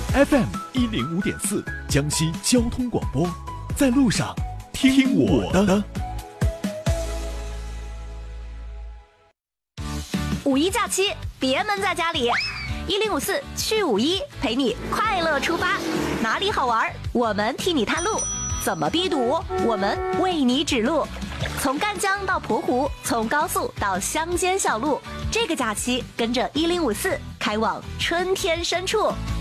FM 105.4，江西交通广播，在路上听我的。 五一假期，别闷在家里，1054去51，陪你快乐出发。哪里好玩，我们替你探路；怎么避堵，我们为你指路。从赣江到蒲湖，从高速到乡间小路，这个假期跟着1054开往春天深处。